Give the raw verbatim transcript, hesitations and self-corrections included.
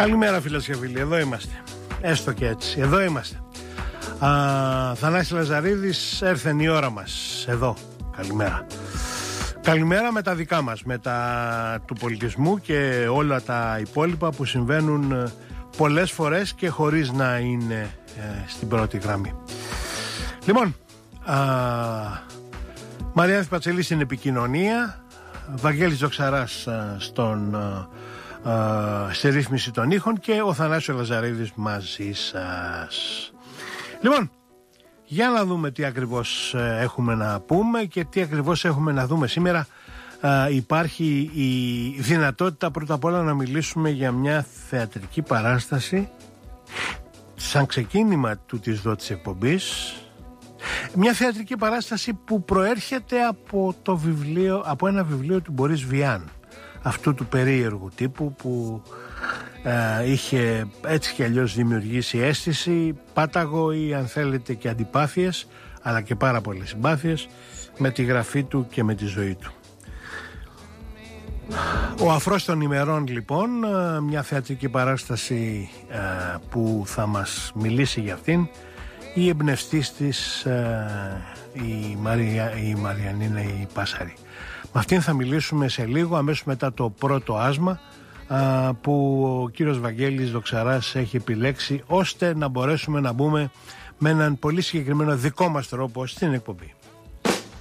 Καλημέρα φίλες και φίλοι, εδώ είμαστε. Έστω και έτσι, εδώ είμαστε. Α, Θανάσης Λαζαρίδης, έρθεν η ώρα μας. Εδώ, καλημέρα. Καλημέρα με τα δικά μας, με τα του πολιτισμού και όλα τα υπόλοιπα που συμβαίνουν πολλές φορές και χωρίς να είναι ε, στην πρώτη γραμμή. Λοιπόν, α, Μαριάννης Πατσελής στην επικοινωνία, Βαγγέλης Δοξαράς α, στον... Α, Uh, στη ρύθμιση των ήχων και ο Θανάσης Λαζαρίδης μαζί σας. Λοιπόν, για να δούμε τι ακριβώς έχουμε να πούμε και τι ακριβώς έχουμε να δούμε σήμερα. Uh, υπάρχει η δυνατότητα πρώτα απ' όλα να μιλήσουμε για μια θεατρική παράσταση σαν ξεκίνημα του της εδώ της εκπομπής. Μια θεατρική παράσταση που προέρχεται από, το βιβλίο, από ένα βιβλίο του Μπορίς Βιάν, αυτού του περίεργου τύπου που ε, είχε έτσι κι αλλιώς δημιουργήσει αίσθηση, πάταγο ή αν θέλετε και αντιπάθειες, αλλά και πάρα πολλές συμπάθειες με τη γραφή του και με τη ζωή του. Ο Αφρός των ημερών λοιπόν, μια θεατρική παράσταση ε, που θα μας μιλήσει για αυτήν η εμπνευστής της ε, η, Μαρια, η Μαριανίνα η Πάσαρη. Με αυτήν θα μιλήσουμε σε λίγο, αμέσως μετά το πρώτο άσμα α, που ο κύριος Βαγγέλης Δοξαράς έχει επιλέξει, ώστε να μπορέσουμε να μπούμε με έναν πολύ συγκεκριμένο δικό μας τρόπο στην εκπομπή.